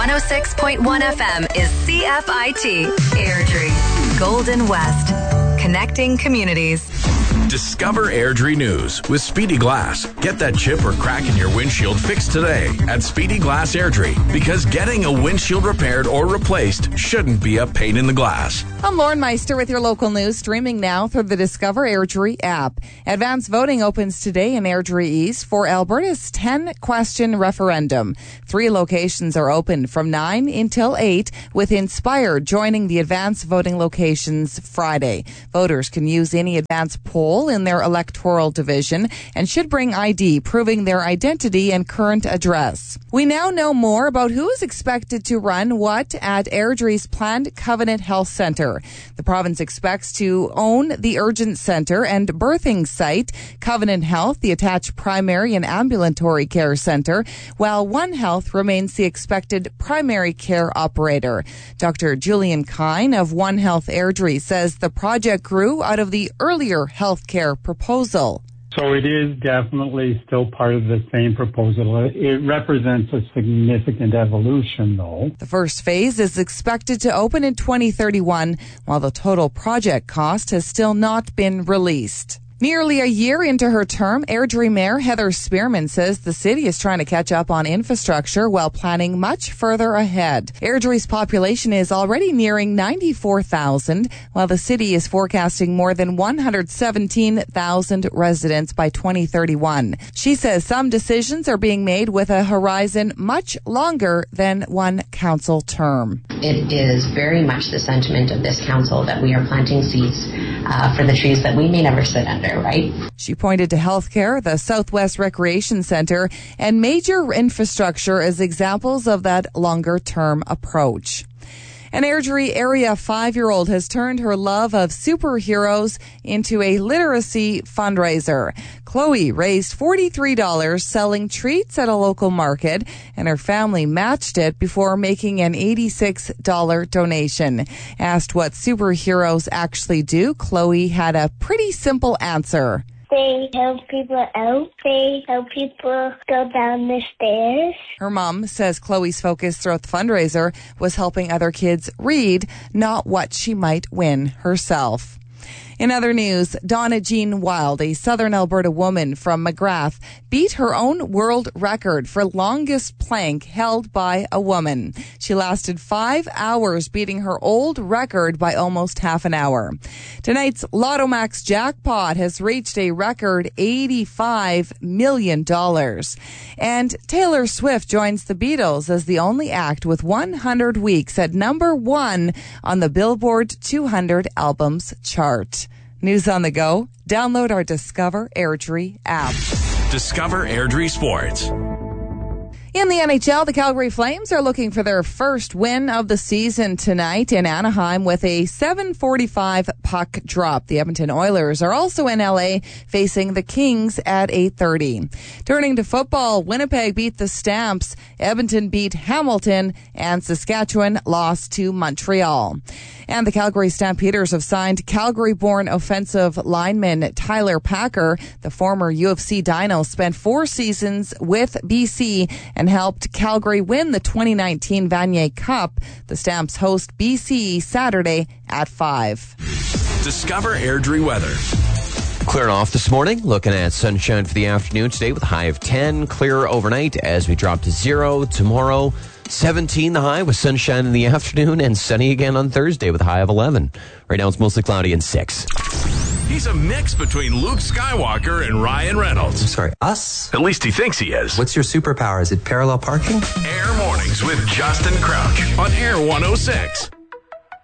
106.1 FM is CFIT Airdrie, Golden West, connecting communities. Discover Airdrie News with Speedy Glass. Get that chip or crack in your windshield fixed today at Speedy Glass Airdrie, because getting a windshield repaired or replaced shouldn't be a pain in the glass. I'm Lauren Meister with your local news, streaming now through the Discover Airdrie app. Advanced voting opens today in Airdrie East for Alberta's 10-question referendum. 3 locations are open from 9 until 8, with Inspire joining the advanced voting locations Friday. Voters can use any advanced poll in their electoral division and should bring ID proving their identity and current address. We now know more about who is expected to run what at Airdrie's planned Covenant Health Centre. The province expects to own the urgent centre and birthing site, Covenant Health, the attached primary and ambulatory care centre, while One Health remains the expected primary care operator. Dr. Julian Kine of One Health Airdrie says the project grew out of the earlier healthcare proposal. So it is definitely still part of the same proposal. It represents a significant evolution, though. The first phase is expected to open in 2031, while the total project cost has still not been released. Nearly a year into her term, Airdrie Mayor Heather Spearman says the city is trying to catch up on infrastructure while planning much further ahead. Airdrie's population is already nearing 94,000, while the city is forecasting more than 117,000 residents by 2031. She says some decisions are being made with a horizon much longer than one council term. It is very much the sentiment of this council that we are planting seeds for the trees that we may never sit under. Right. She pointed to healthcare, the Southwest Recreation Centre, and major infrastructure as examples of that longer-term approach. An Airdrie area 5-year-old has turned her love of superheroes into a literacy fundraiser. Chloe raised $43 selling treats at a local market, and her family matched it before making an $86 donation. Asked what superheroes actually do, Chloe had a pretty simple answer. They help people out. They help people go down the stairs. Her mom says Chloe's focus throughout the fundraiser was helping other kids read, not what she might win herself. In other news, Donna Jean Wild, a southern Alberta woman from McGrath, beat her own world record for longest plank held by a woman. She lasted 5 hours, beating her old record by almost half an hour. Tonight's Lotto Max jackpot has reached a record $85 million. And Taylor Swift joins the Beatles as the only act with 100 weeks at number 1 on the Billboard 200 albums chart. News on the go. Download our Discover Airdrie app. Discover Airdrie Sports. In the NHL, the Calgary Flames are looking for their first win of the season tonight in Anaheim with a 7:45 puck drop. The Edmonton Oilers are also in LA facing the Kings at 8:30. Turning to football, Winnipeg beat the Stamps, Edmonton beat Hamilton, and Saskatchewan lost to Montreal. And the Calgary Stampeders have signed Calgary-born offensive lineman Tyler Packer. The former UFC Dino spent 4 seasons with BC and helped Calgary win the 2019 Vanier Cup. The Stamps host BC Saturday at 5. Discover Airdrie weather. Clearing off this morning, looking at sunshine for the afternoon today with a high of 10. Clear overnight as we drop to 0 tomorrow. 17 the high with sunshine in the afternoon, and sunny again on Thursday with a high of 11. Right now it's mostly cloudy and 6. He's a mix between Luke Skywalker and Ryan Reynolds. I'm sorry, us? At least he thinks he is. What's your superpower? Is it parallel parking? Air Mornings with Justin Crouch on Air 106.